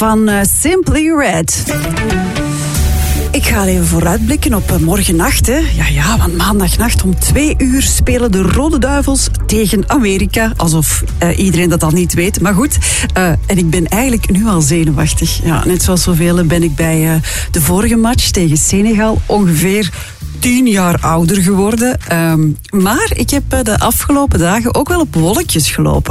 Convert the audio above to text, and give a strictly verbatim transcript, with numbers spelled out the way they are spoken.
van uh, Simply Red. Ik ga even vooruitblikken op uh, morgennacht. Hè. Ja, ja, want maandagnacht om twee uur spelen de Rode Duivels tegen Amerika. Alsof uh, iedereen dat al niet weet. Maar goed, uh, en ik ben eigenlijk nu al zenuwachtig. Ja, net zoals zoveel ben ik bij uh, de vorige match tegen Senegal ongeveer tien jaar ouder geworden. Um, maar ik heb uh, de afgelopen dagen ook wel op wolkjes gelopen.